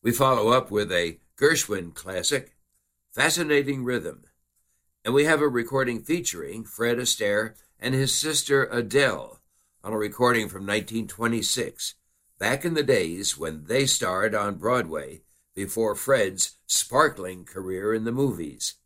We follow up with a Gershwin classic, Fascinating Rhythm. And we have a recording featuring Fred Astaire and his sister Adele on a recording from 1926, back in the days when they starred on Broadway before Fred's sparkling career in the movies.